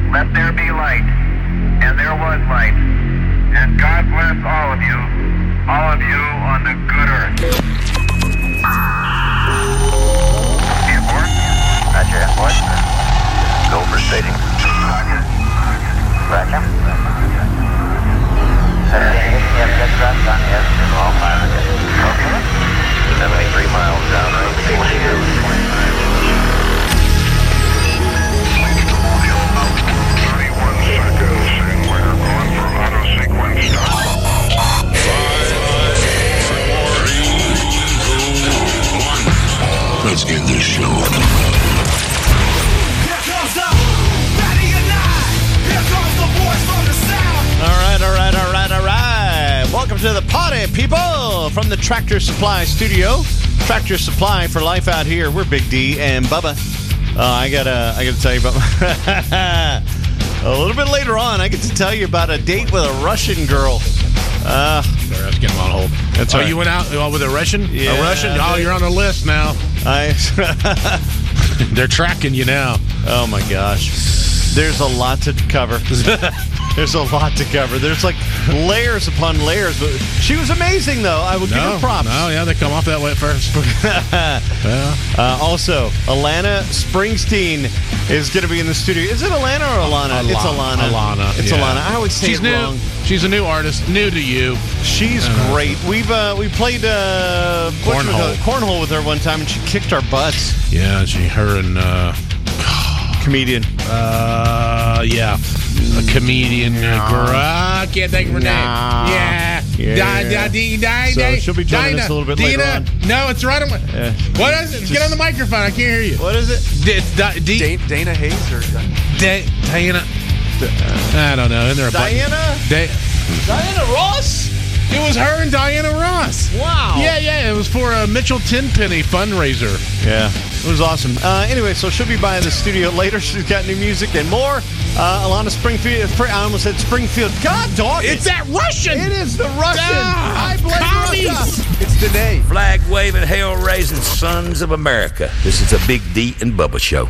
let there be light. And there was light. And God bless all of you on the good earth. Airport? Roger, airport. Go for stating. Roger. Yes, that's right, son. Yes, all fire. Okay. 73 miles down, right? 5, 4, 3, 2, 1. Let's get this show on the road. Here comes the ready or not. Here comes the voice from the south. All right. Welcome to the party, people, from the Tractor Supply studio. Tractor Supply for life out here. We're Big D and Bubba. I gotta tell you about a little bit later on. I get to tell you about a date with a Russian girl. Sorry, I was getting him on hold. That's right. You went out with a Russian? Yeah, a Russian? Oh, you're on the list now. They're tracking you now. Oh, my gosh. There's a lot to cover. There's a lot to cover. There's like layers upon layers. But she was amazing, though. I will give her props. Yeah, they come off that way at first. Also, Alana Springsteen is going to be in the studio. Is it Alana or Alana? It's Alana. It's Alana. I always say She's it new. wrong. She's a new artist, new to you. She's great. We played cornhole with her one time, and she kicked our butts. Yeah, her and comedian. Yeah. A comedian. I can't think of her name. Yeah. So she'll be joining us a little bit later on. No, it's right on. What is it? Get on the microphone. I can't hear you. What is it? Dana Hayes or Diana? I don't know. Diana Ross? It was her and Diana Ross. Wow. Yeah. It was for a Mitchell Tenpenny fundraiser. Yeah. It was awesome. Anyway, so she'll be by the studio later. She's got new music and more. Alana Springfield. I almost said Springfield. God dog it. It's that Russian. It is the Russian. I blame Russia. it's Danae. Flag-waving, hell-raising sons of America. This is a Big D and Bubba show.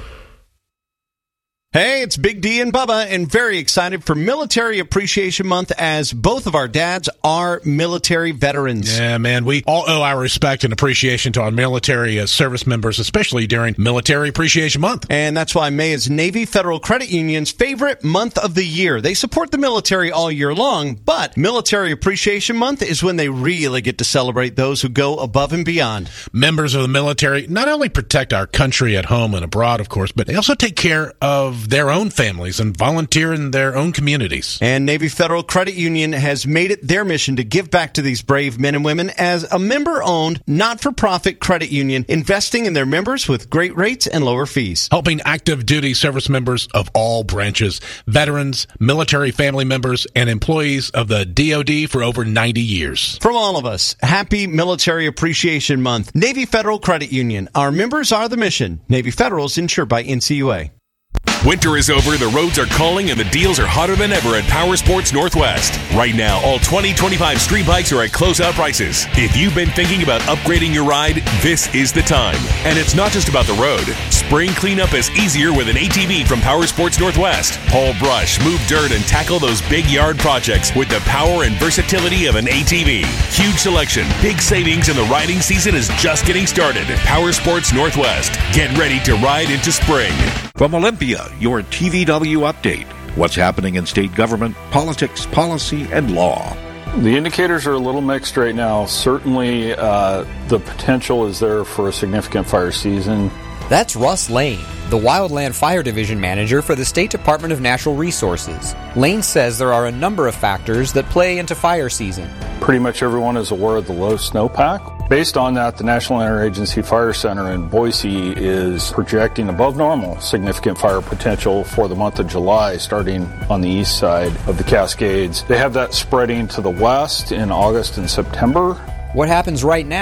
Hey, it's Big D and Bubba, and very excited for Military Appreciation Month as both of our dads are military veterans. Yeah, man, we all owe our respect and appreciation to our military service members, especially during Military Appreciation Month. And that's why May is Navy Federal Credit Union's favorite month of the year. They support the military all year long, but Military Appreciation Month is when they really get to celebrate those who go above and beyond. Members of the military not only protect our country at home and abroad, of course, but they also take care of their own families and volunteer in their own communities. And Navy Federal Credit Union has made it their mission to give back to these brave men and women as a member-owned, not-for-profit credit union, investing in their members with great rates and lower fees. Helping active duty service members of all branches, veterans, military family members, and employees of the DoD for over 90 years. From all of us, happy Military Appreciation Month. Navy Federal Credit Union. Our members are the mission. Navy Federal is insured by NCUA. Winter is over, the roads are calling, and the deals are hotter than ever at Power Sports Northwest. Right now, all 2025 street bikes are at closeout prices. If you've been thinking about upgrading your ride, this is the time. And it's not just about the road. Spring cleanup is easier with an ATV from Power Sports Northwest. Haul brush, move dirt, and tackle those big yard projects with the power and versatility of an ATV. Huge selection, big savings, and the riding season is just getting started. Power Sports Northwest. Get ready to ride into spring. From Olympia, your TVW update. What's happening in state government, politics, policy, and law. The indicators are a little mixed right now. Certainly, the potential is there for a significant fire season. That's Russ Lane, the Wildland Fire Division Manager for the State Department of Natural Resources. Lane says there are a number of factors that play into fire season. Pretty much everyone is aware of the low snowpack. Based on that, the National Interagency Fire Center in Boise is projecting above normal significant fire potential for the month of July, starting on the east side of the Cascades. They have that spreading to the west in August and September. What happens right now?